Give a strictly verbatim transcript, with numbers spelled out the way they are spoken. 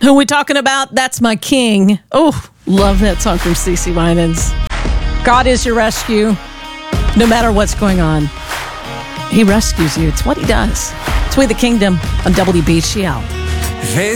Who are we talking about? That's My King. Oh, love that song from CeCe Winans. God is your rescue, no matter what's going on. He rescues you. It's what he does. It's We the Kingdom on W B G L. Hey.